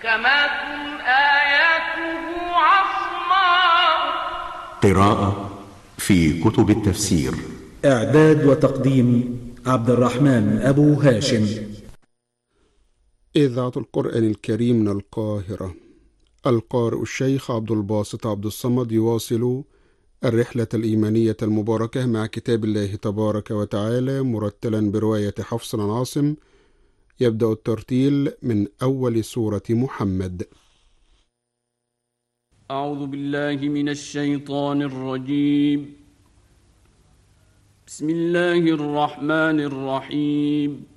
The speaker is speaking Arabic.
محكمات آياته عصماء. قراءة في كتب التفسير. إعداد وتقديم عبد الرحمن أبو هاشم. إذاعة القرآن الكريم من القاهرة. القارئ الشيخ عبد الباسط عبد الصمد يواصل الرحلة الإيمانية المباركة مع كتاب الله تبارك وتعالى مرتلا برواية حفص عن عاصم. يبدأ الترتيل من أول سورة محمد. أعوذ بالله من الشيطان الرجيم. بسم الله الرحمن الرحيم.